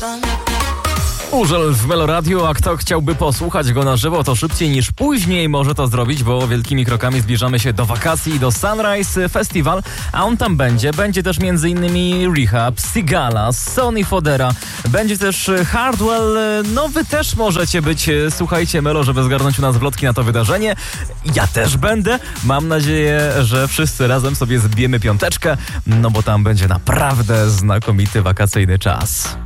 Urzel w Meloradiu, a kto chciałby posłuchać go na żywo, to szybciej niż później może to zrobić, bo wielkimi krokami zbliżamy się do wakacji i do Sunrise Festival, a on tam będzie. Będzie też m.in. Rehab, Sigala, Sonny Fodera, będzie też Hardwell. No wy też możecie być, słuchajcie, Melo, żeby zgarnąć u nas wlotki na to wydarzenie. Ja też będę. Mam nadzieję, że wszyscy razem sobie zbijemy piąteczkę, no bo tam będzie naprawdę znakomity wakacyjny czas.